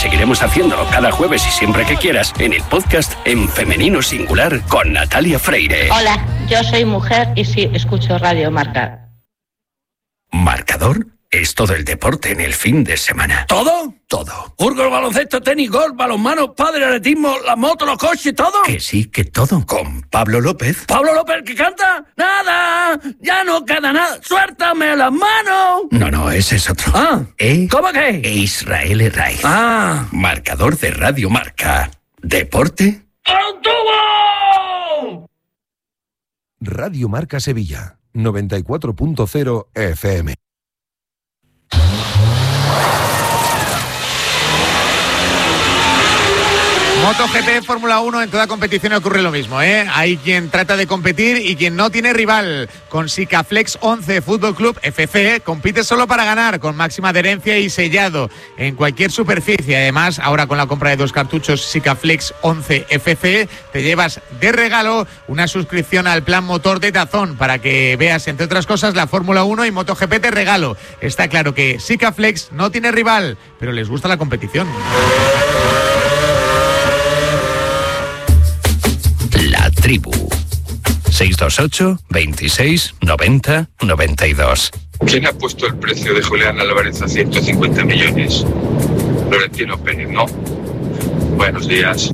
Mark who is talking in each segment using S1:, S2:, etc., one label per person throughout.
S1: seguiremos haciéndolo cada jueves y siempre que quieras en el podcast En Femenino Singular con Natalia Freire.
S2: Hola, yo soy mujer y sí escucho Radio Marca.
S1: ¿Marcador? Es todo el deporte en el fin de semana.
S3: ¿Todo?
S1: Todo.
S3: Fútbol, baloncesto, tenis, golf, balonmano, pádel, atletismo, la moto, los coches, ¿todo?
S1: Que sí, que todo. Con Pablo López.
S3: ¿Pablo López que canta? ¡Nada! ¡Ya no queda nada! ¡Suéltame las manos!
S1: No, ese es otro.
S3: Ah, ¿cómo que?
S1: Israel Herraiz.
S3: Ah.
S1: Marcador de Radio Marca. ¿Deporte?
S3: ¡Antubo!
S4: Radio Marca Sevilla, 94.0 FM.
S5: MotoGP, Fórmula 1, en toda competición ocurre lo mismo, ¿eh? Hay quien trata de competir y quien no tiene rival. Con Sikaflex 11 Fútbol Club FC compite solo para ganar, con máxima adherencia y sellado en cualquier superficie. Además, ahora con la compra de 2 cartuchos Sikaflex 11 FC, te llevas de regalo una suscripción al plan motor de DAZN para que veas, entre otras cosas, la Fórmula 1 y MotoGP de regalo. Está claro que Sikaflex no tiene rival, pero les gusta la competición.
S1: La Tribu. 628 26 90 92.
S6: ¿Quién ha puesto el precio de Julián Álvarez a 150 millones? Florentino Pérez, ¿no? Buenos días.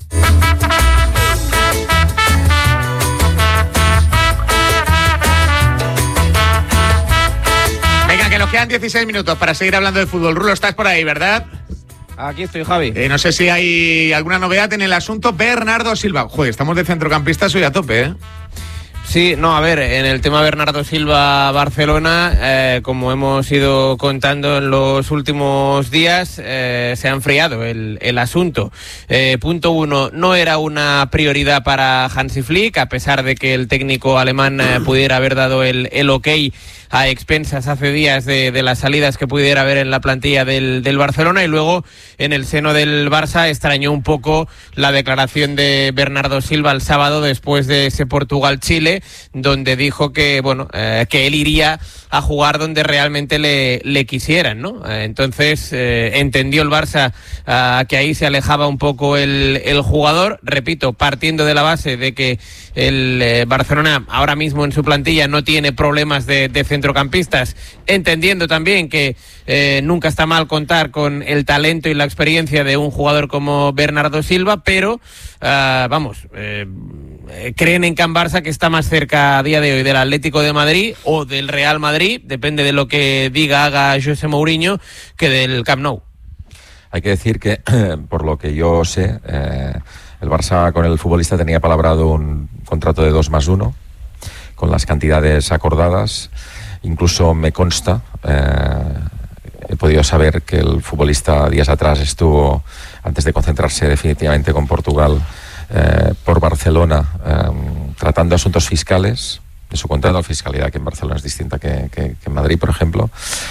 S5: Venga, que nos quedan 16 minutos para seguir hablando de fútbol. Rulo, estás por ahí, ¿verdad?
S7: Aquí estoy, Javi.
S5: No sé si hay alguna novedad en el asunto Bernardo Silva. Joder, estamos de centrocampistas hoy a tope, ¿eh?
S7: Sí, no, a ver, en el tema Bernardo Silva-Barcelona, como hemos ido contando en los últimos días, se ha enfriado el asunto. Punto 1, no era una prioridad para Hansi Flick, a pesar de que el técnico alemán pudiera haber dado el ok a expensas hace días de las salidas que pudiera haber en la plantilla del Barcelona. Y luego en el seno del Barça extrañó un poco la declaración de Bernardo Silva el sábado después de ese Portugal-Chile, donde dijo que bueno, que él iría a jugar donde realmente le quisieran, ¿no? Entonces entendió el Barça que ahí se alejaba un poco el jugador, repito, partiendo de la base de que el Barcelona ahora mismo en su plantilla no tiene problemas de centrocampistas, entendiendo también que nunca está mal contar con el talento y la experiencia de un jugador como Bernardo Silva, pero creen en Can Barça que está más cerca a día de hoy del Atlético de Madrid o del Real Madrid, depende de lo que haga José Mourinho, que del Camp Nou.
S8: Hay que decir que, por lo que yo sé, el Barça con el futbolista tenía palabrado un contrato de 2+1, con las cantidades acordadas. Incluso me consta, he podido saber que el futbolista días atrás estuvo, antes de concentrarse definitivamente con Portugal, por Barcelona, tratando asuntos fiscales de su contrato. La fiscalidad que en Barcelona es distinta que en Madrid, por ejemplo.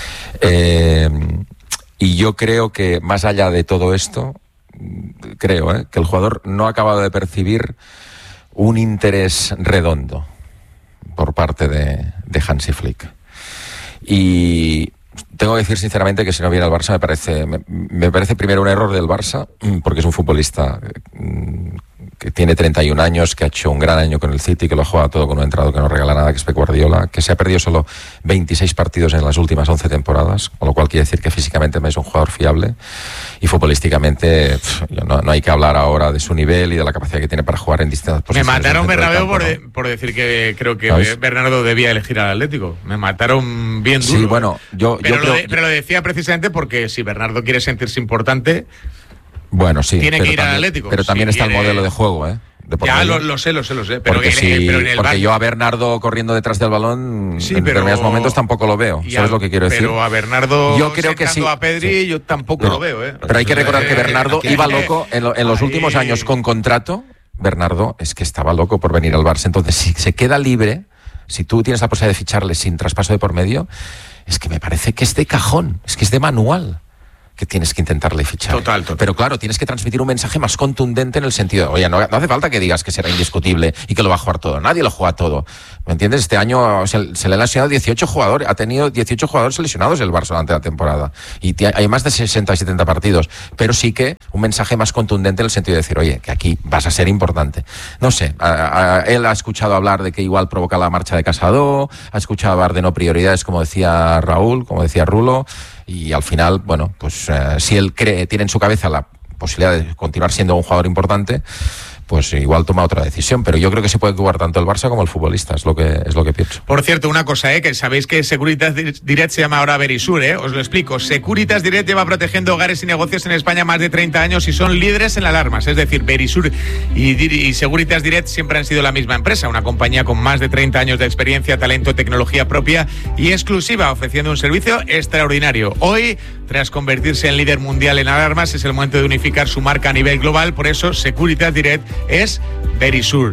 S8: Y yo creo que, más allá de todo esto, creo que el jugador no ha acabado de percibir un interés redondo por parte de Hansi Flick. Y tengo que decir sinceramente que si no viene al Barça me parece primero un error del Barça, porque es un futbolista que tiene 31 años, que ha hecho un gran año con el City, que lo juega todo con un entrenador que no regala nada, que es Pep Guardiola, que se ha perdido solo 26 partidos en las últimas 11 temporadas, con lo cual quiere decir que físicamente es un jugador fiable, y futbolísticamente no hay que hablar ahora de su nivel y de la capacidad que tiene para jugar en distintas posiciones.
S5: Me mataron Bernabéu por decir que creo que ¿sabes? Bernardo debía elegir al Atlético. Me mataron bien duro.
S8: Sí, bueno,
S5: pero lo decía precisamente porque si Bernardo quiere sentirse importante,
S8: bueno, sí,
S5: tiene que ir al Atlético.
S8: Pero también está el modelo de juego,
S5: Ya lo sé. Pero
S8: porque yo a Bernardo corriendo detrás del balón en determinados momentos tampoco lo veo. ¿Sabes lo que quiero decir?
S5: Pero a Bernardo,
S8: yo creo que sí.
S5: A Pedri, yo tampoco lo veo.
S8: Pero hay que recordar que Bernardo iba loco en los últimos años con contrato. Bernardo es que estaba loco por venir al Barça. Entonces, si se queda libre, si tú tienes la posibilidad de ficharle sin traspaso de por medio, es que me parece que es de cajón, es que es de manual que tienes que intentarle fichar.
S5: Total.
S8: Pero claro, tienes que transmitir un mensaje más contundente en el sentido de, oye, no hace falta que digas que será indiscutible y que lo va a jugar todo. Nadie lo juega todo. ¿Me entiendes? Este año se le han lesionado 18 jugadores. Ha tenido 18 jugadores lesionados el Barça durante la temporada. Y hay más de 60 y 70 partidos. Pero sí que un mensaje más contundente en el sentido de decir, oye, que aquí vas a ser importante. No sé, él ha escuchado hablar de que igual provoca la marcha de Casado, ha escuchado hablar de no prioridades, como decía Raúl, como decía Rulo. Y al final, bueno, pues si él tiene en su cabeza la posibilidad de continuar siendo un jugador importante, pues igual toma otra decisión. Pero yo creo que se puede jugar tanto el Barça como el futbolista, es lo que pienso.
S5: Por cierto, una cosa, que sabéis que Securitas Direct se llama ahora Verisur, os lo explico. Securitas Direct lleva protegiendo hogares y negocios en España más de 30 años y son líderes en alarmas. Es decir, Verisur y Securitas Direct siempre han sido la misma empresa, una compañía con más de 30 años de experiencia, talento, tecnología propia y exclusiva, ofreciendo un servicio extraordinario. Hoy, tras convertirse en líder mundial en alarmas, es el momento de unificar su marca a nivel global. Por eso, Securitas Direct es Verisur.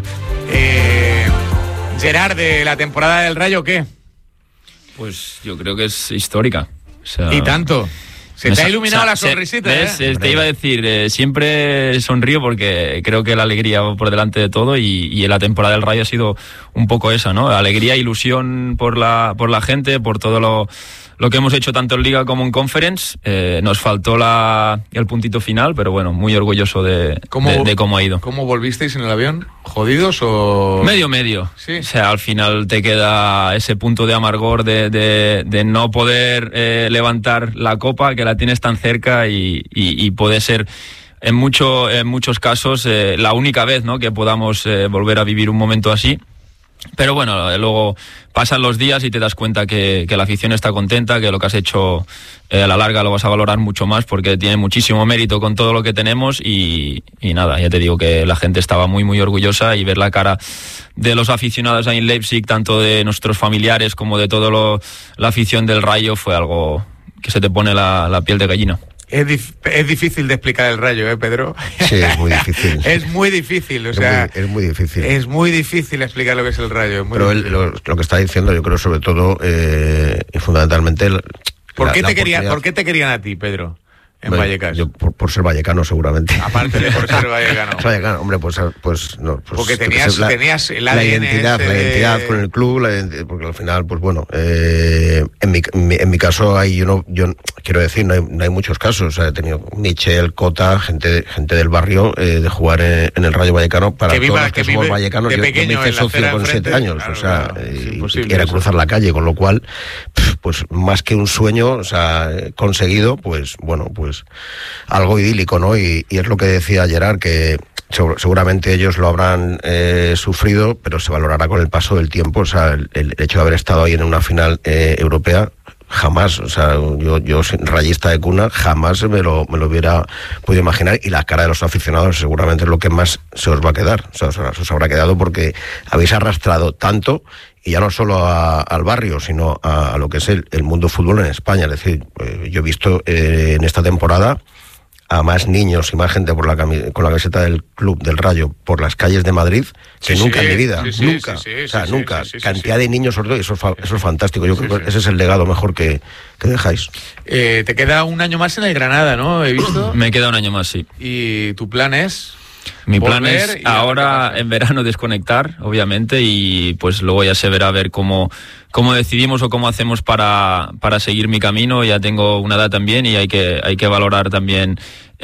S5: Gerard, de la temporada del Rayo, ¿qué?
S9: Pues yo creo que es histórica. O sea,
S5: y tanto. Se te ha iluminado la sonrisita,
S9: Te iba a decir, siempre sonrío porque creo que la alegría va por delante de todo y la temporada del Rayo ha sido un poco esa, ¿no? Alegría, ilusión por la gente, por todo lo que hemos hecho tanto en Liga como en Conference. Nos faltó el puntito final, pero bueno, muy orgulloso de cómo ha ido.
S5: ¿Cómo volvisteis en el avión? ¿Jodidos o...?
S9: Medio.
S5: ¿Sí?
S9: O sea, al final te queda ese punto de amargor de no poder levantar la copa, que la tienes tan cerca y puede ser en muchos casos la única vez, ¿no?, que podamos volver a vivir un momento así. Pero bueno, luego pasan los días y te das cuenta que la afición está contenta, que lo que has hecho a la larga lo vas a valorar mucho más porque tiene muchísimo mérito con todo lo que tenemos y nada, ya te digo que la gente estaba muy muy orgullosa y ver la cara de los aficionados ahí en Leipzig, tanto de nuestros familiares como de toda la afición del Rayo, fue algo que se te pone la piel de gallina.
S5: Es difícil de explicar el Rayo, Pedro.
S10: Sí, es muy difícil.
S5: Es muy difícil, o sea...
S10: Es muy difícil.
S5: Es muy difícil explicar lo que es el Rayo.
S10: Pero lo que está diciendo, yo creo, sobre todo, y fundamentalmente...
S5: ¿Por qué te querían a ti, Pedro? En Vallecas.
S10: Yo por ser vallecano, seguramente.
S5: Aparte de por ser vallecano.
S10: Vallecano, hombre, pues no. Pues,
S5: porque tenías el ADN,
S10: la identidad con el club, porque al final, pues bueno, en mi caso ahí yo quiero decir, no hay muchos casos. O sea, he tenido Michel, Cota, gente del barrio de jugar en el Rayo Vallecano. Para todos los que somos vallecanos, yo me hice socio con 7 años. Claro, o sea, y era cruzar la calle, con lo cual, pues más que un sueño, o sea, conseguido, pues bueno, pues algo idílico, ¿no? Y es lo que decía Gerard, que seguramente ellos lo habrán sufrido, pero se valorará con el paso del tiempo. O sea, el hecho de haber estado ahí en una final europea, jamás, o sea, yo rayista de cuna, jamás me lo hubiera podido imaginar, y la cara de los aficionados seguramente es lo que más se os va a quedar. O sea, se os habrá quedado porque habéis arrastrado tanto, y ya no solo al barrio, sino a lo que es el mundo fútbol en España. Es decir, yo he visto en esta temporada a más niños y más gente con la camiseta del club del Rayo por las calles de Madrid que nunca en mi vida. Nunca. Cantidad de niños, sobre todo, y eso es fantástico. Yo creo que ese es el legado mejor que dejáis.
S5: Te queda un año más en el Granada, ¿no? He visto.
S9: Me queda un año más, sí.
S5: ¿Y tu plan es...?
S9: Mi plan es ahora en verano desconectar, obviamente, y pues luego ya se verá a ver cómo decidimos o cómo hacemos para seguir mi camino. Ya tengo una edad también y hay que valorar también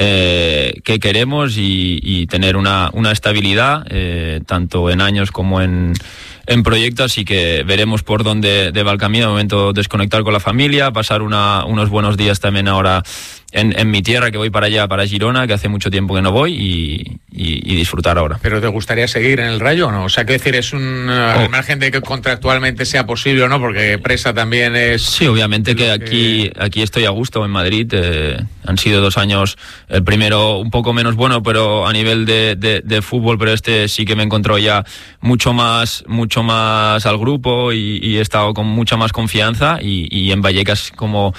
S9: qué queremos y tener una estabilidad, tanto en años como en proyectos, así que veremos por dónde va el camino. De momento desconectar con la familia, pasar unos buenos días también ahora en mi tierra, que voy para allá, para Girona, que hace mucho tiempo que no voy, y disfrutar ahora.
S5: ¿Pero te gustaría seguir en el Rayo o no? O sea, quiero decir, es al margen de que contractualmente sea posible o no, porque Presa también es...
S9: Sí, obviamente que aquí estoy a gusto en Madrid. Han sido 2 años, el primero un poco menos bueno, pero a nivel de fútbol, pero este sí que me encontró ya mucho más al grupo y he estado con mucha más confianza, y en Vallecas, como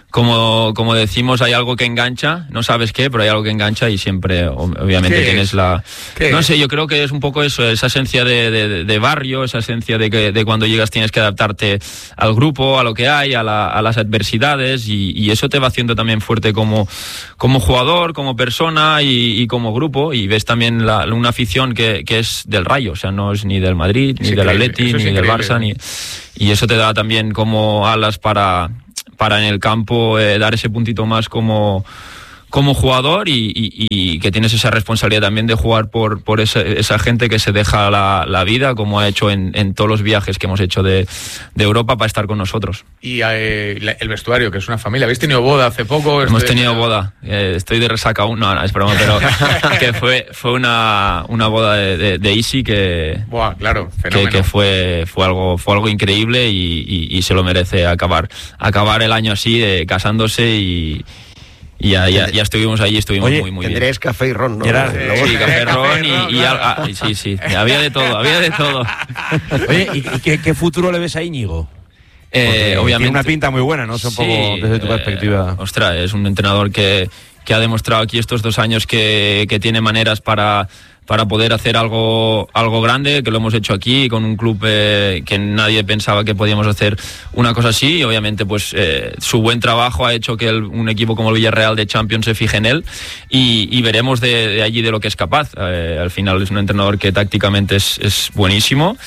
S9: como decimos, hay algo que engancha, no sabes qué, pero hay algo que engancha y siempre, obviamente, tienes la... No sé, yo creo que es un poco eso, esa esencia de barrio, esa esencia de cuando llegas tienes que adaptarte al grupo, a lo que hay, a las adversidades, y eso te va haciendo también fuerte como jugador, como persona y como grupo, y ves también una afición que es del Rayo, o sea, no es ni del Madrid, ni del Atleti, ni del Barça, y eso te da también como alas para en el campo dar ese puntito más como jugador y que tienes esa responsabilidad también de jugar por esa gente que se deja la vida, como ha hecho en todos los viajes que hemos hecho de Europa para estar con nosotros.
S5: Y el vestuario, que es una familia. ¿Habéis tenido boda hace poco?
S9: Hemos tenido boda. Estoy de resaca aún. No, es broma, pero que fue una boda de Isi que...
S5: Buah, claro, fenómeno.
S9: Que fue algo increíble y se lo merece acabar el año así, casándose y ya estuvimos allí, estuvimos muy bien.
S10: Tendréis café y ron, ¿no?
S9: Sí, café, ron y sí, había de todo.
S11: Oye, ¿y qué futuro le ves a Íñigo?
S9: Obviamente
S11: tiene una pinta muy buena, ¿no? Es un poco desde tu perspectiva.
S9: Ostras, es un entrenador que ha demostrado aquí estos 2 años que tiene maneras para poder hacer algo grande, que lo hemos hecho aquí con un club que nadie pensaba que podíamos hacer una cosa así, y obviamente pues su buen trabajo ha hecho que un equipo como el Villarreal de Champions se fije en él y veremos de allí de lo que es capaz. Al final es un entrenador que tácticamente es buenísimo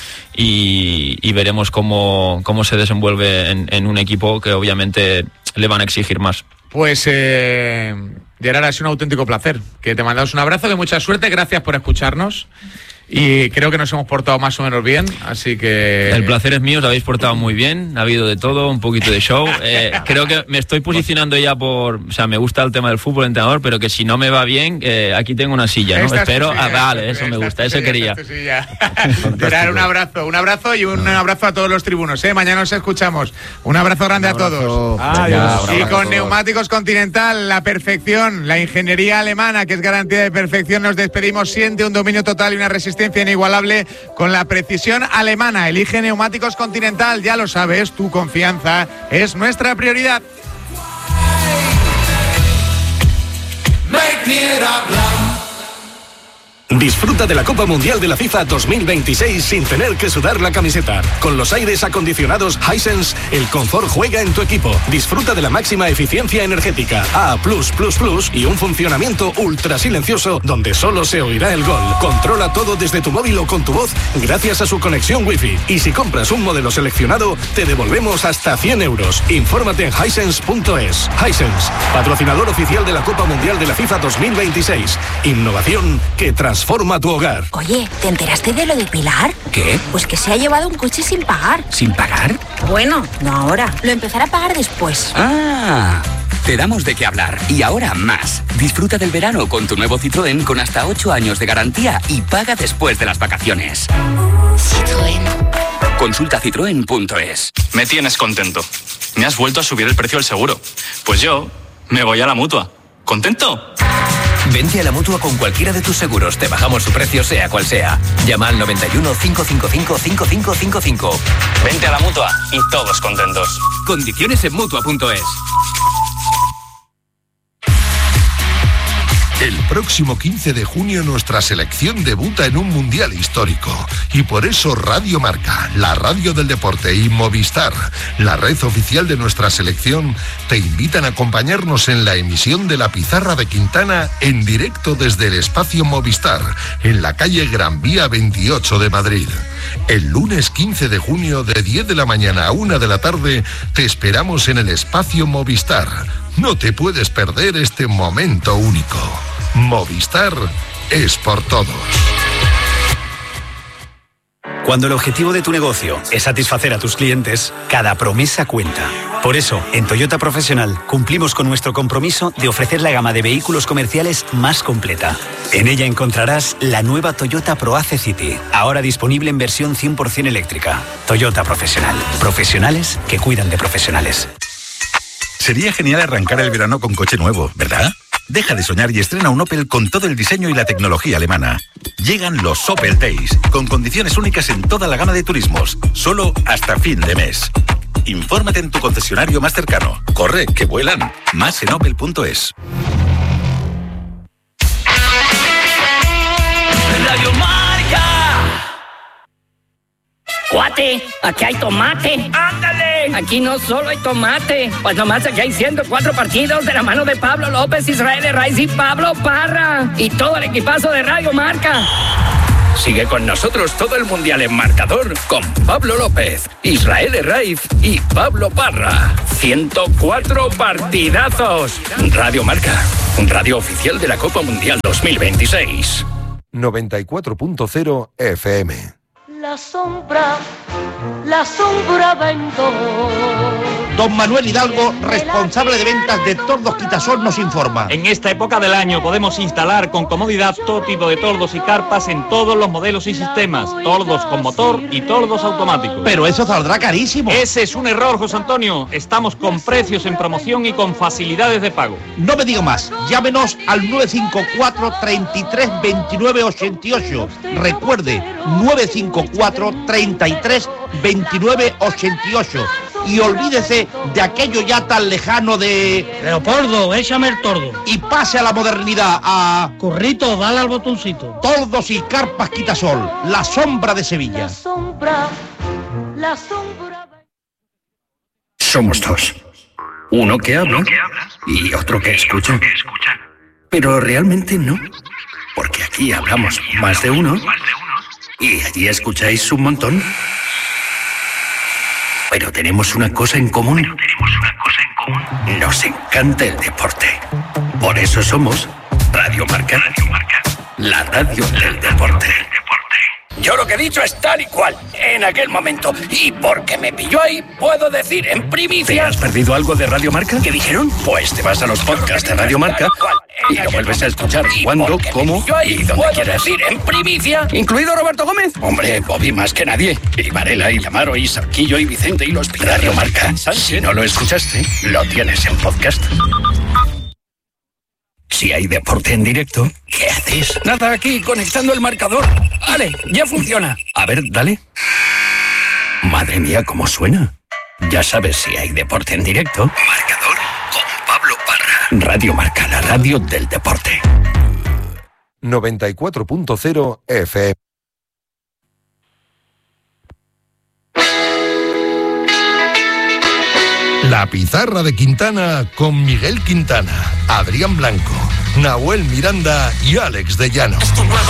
S9: y veremos cómo se desenvuelve en un equipo que obviamente le van a exigir más.
S5: Pues Gerard, ha sido un auténtico placer. Que te mandamos un abrazo, que mucha suerte, gracias por escucharnos. Y creo que nos hemos portado más o menos bien, así que...
S9: El placer es mío, os habéis portado muy bien, ha habido de todo, un poquito de show. Creo que me estoy posicionando ya o sea, me gusta el tema del fútbol, entrenador, pero que si no me va bien, aquí tengo una silla, ¿no? Espero... vale, eso me gusta, eso quería.
S5: Gerard, un abrazo y un abrazo a todos los tribunos, ¿eh? Mañana nos escuchamos. Un abrazo grande a todos.
S11: Adiós.
S5: Y con Neumáticos Continental, la perfección, la ingeniería alemana, que es garantía de perfección, nos despedimos. Siente un dominio total y una resistencia inigualable con la precisión alemana. Elige Neumáticos Continental, ya lo sabes, tu confianza es nuestra prioridad.
S1: Disfruta de la Copa Mundial de la FIFA 2026 sin tener que sudar la camiseta. Con los aires acondicionados Hisense, el confort juega en tu equipo. Disfruta de la máxima eficiencia energética A+++ y un funcionamiento ultra silencioso donde solo se oirá el gol. Controla todo desde tu móvil o con tu voz gracias a su conexión Wi-Fi. Y si compras un modelo seleccionado, te devolvemos hasta 100 euros. Infórmate en Hisense.es. Hisense, patrocinador oficial de la Copa Mundial de la FIFA 2026. Innovación que transforma tu hogar.
S12: Oye, ¿te enteraste de lo de Pilar?
S1: ¿Qué?
S12: Pues que se ha llevado un coche sin pagar.
S1: ¿Sin pagar?
S12: Bueno, no ahora. Lo empezará a pagar después.
S13: Ah, te damos de qué hablar. Y ahora más. Disfruta del verano con tu nuevo Citroën con hasta 8 años de garantía y paga después de las vacaciones.
S12: Citroën.
S13: Consulta citroen.es.
S14: Me tienes contento. Me has vuelto a subir el precio del seguro. Pues yo me voy a la Mutua. ¿Contento?
S1: Vente a la Mutua con cualquiera de tus seguros. Te bajamos su precio sea cual sea. Llama al 91 555 5555.
S14: Vente a la Mutua y todos contentos.
S1: Condiciones en Mutua.es.
S4: El próximo 15 de junio nuestra selección debuta en un mundial histórico. Y por eso Radio Marca, la radio del deporte, y Movistar, la red oficial de nuestra selección, te invitan a acompañarnos en la emisión de La Pizarra de Quintana en directo desde el espacio Movistar, en la calle Gran Vía 28 de Madrid. El lunes 15 de junio de 10 de la mañana a 1 de la tarde te esperamos en el espacio Movistar. No te puedes perder este momento único. Movistar es por todos.
S1: Cuando el objetivo de tu negocio es satisfacer a tus clientes, cada promesa cuenta. Por eso, en Toyota Profesional cumplimos con nuestro compromiso de ofrecer la gama de vehículos comerciales más completa. En ella encontrarás la nueva Toyota ProAce City, ahora disponible en versión 100% eléctrica. Toyota Profesional. Profesionales que cuidan de profesionales.
S15: Sería genial arrancar el verano con coche nuevo, ¿verdad? Deja de soñar y estrena un Opel con todo el diseño y la tecnología alemana. Llegan los Opel Days, con condiciones únicas en toda la gama de turismos, solo hasta fin de mes. Infórmate en tu concesionario más cercano. Corre, que vuelan. Más en opel.es.
S3: Radio Marca.
S16: Cuate, aquí hay tomate.
S3: ¡Ándale!
S16: Aquí no solo hay tomate, pues nomás aquí hay 104 partidos de la mano de Pablo López, Israel Herraiz y Pablo Parra. Y todo el equipazo de Radio Marca.
S13: Sigue con nosotros todo el Mundial en marcador con Pablo López, Israel Herraiz y Pablo Parra. 104 partidazos. Radio Marca, radio oficial de la Copa Mundial 2026.
S4: 94.0 FM.
S17: La sombra vendó.
S18: Don Manuel Hidalgo, responsable de ventas de Tordos Quitasol, nos informa.
S19: En esta época del año podemos instalar con comodidad todo tipo de tordos y carpas en todos los modelos y sistemas. Tordos con motor y tordos automáticos.
S18: Pero eso saldrá carísimo.
S19: Ese es un error, José Antonio. Estamos con precios en promoción y con facilidades de pago.
S18: No me digo más. Llámenos al 954 33 29 88. Recuerde, 954 33 29 88. Y olvídese de aquello ya tan lejano de...
S20: Leopoldo, échame el tordo.
S18: Y pase a la modernidad, a...
S20: Corrito, dale al botoncito.
S18: Tordos y carpas Quitasol, la sombra de Sevilla.
S17: La sombra...
S13: Somos dos. Uno que habla y otro que escucha. Pero realmente no. Porque aquí hablamos más de uno y allí escucháis un montón. Pero tenemos una cosa en común. Nos encanta el deporte. Por eso somos Radio Marca. La radio del deporte. Yo lo que he dicho es tal y cual, en aquel momento. Y porque me pilló ahí, puedo decir en primicia... ¿Te has perdido algo de Radio Marca? ¿Qué dijeron? Pues te vas a los podcasts de Radio Marca y lo vuelves a escuchar cuando, cómo y donde quieras. Decir en primicia, incluido Roberto Gómez. Hombre, Bobby más que nadie. Y Varela, y Amaro, y Sarquillo, y Vicente, y los Radio Marca. Si no lo escuchaste, lo tienes en podcast. Si hay deporte en directo, ¿qué haces? Nada, aquí, conectando el marcador. Vale, ya funciona. A ver, dale. Madre mía, ¿cómo suena? Ya sabes, si hay deporte en directo. Marcador con Pablo Parra. Radio Marca, la radio del deporte.
S4: 94.0 FM. La Pizarra de Quintana con Miguel Quintana, Adrián Blanco, Nahuel Miranda y Alex de Llano.
S3: Es tu nuevo